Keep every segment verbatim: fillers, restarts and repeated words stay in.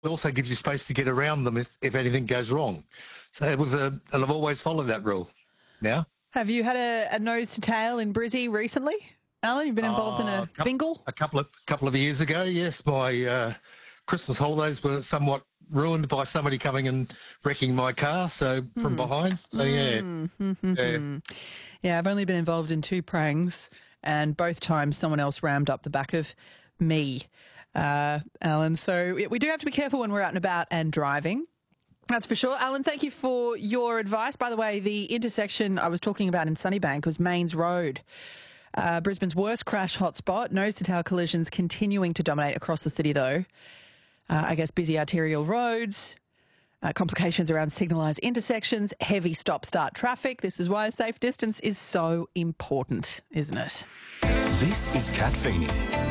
it also gives you space to get around them if, if anything goes wrong. So it was a, and I've always followed that rule now. Have you had a, a nose to tail in Brizzy recently? Alan, you've been involved uh, in a, a couple, bingle? A couple of couple of years ago, yes. My uh, Christmas holidays were somewhat ruined by somebody coming and wrecking my car, so from mm. behind. So, yeah. Mm-hmm. yeah. Yeah, I've only been involved in two pranks, and both times someone else rammed up the back of me, uh, Alan. So we do have to be careful when we're out and about and driving. That's for sure. Alan, thank you for your advice. By the way, the intersection I was talking about in Sunnybank was Mains Road. Uh, Brisbane's worst crash hotspot. Nose-to-tail collisions continuing to dominate across the city, though. Uh, I guess busy arterial roads, uh, complications around signalised intersections, heavy stop-start traffic. This is why a safe distance is so important, isn't it? This is Kat Feeney.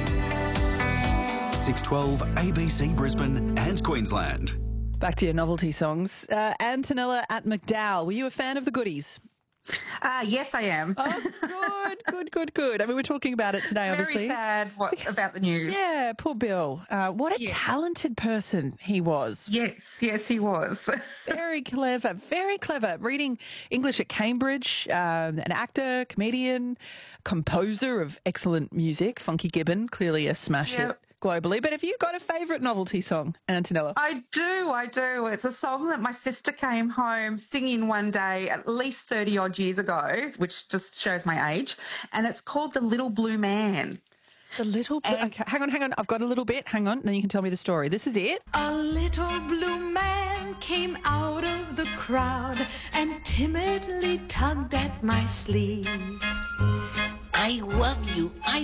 six twelve A B C Brisbane and Queensland. Back to your novelty songs. Uh, Antonella at McDowell, were you a fan of the Goodies? Uh, yes, I am. Oh, good, good, good, good. I mean, we're talking about it today, Very obviously. Very sad what, because, about the news. Yeah, poor Bill. Uh, what a yeah. talented person he was. Yes, yes, he was. Very clever, very clever. Reading English at Cambridge, um, an actor, comedian, composer of excellent music. Funky Gibbon, clearly a smash yep. hit globally. But have you got a favourite novelty song, Antonella? I do, I do. It's a song that my sister came home singing one day at least thirty odd years ago, which just shows my age, and it's called The Little Blue Man. The Little Blue... Okay, hang on, hang on. I've got a little bit. Hang on, then you can tell me the story. This is it. A little blue man came out of the crowd and timidly tugged at my sleeve. I love you. I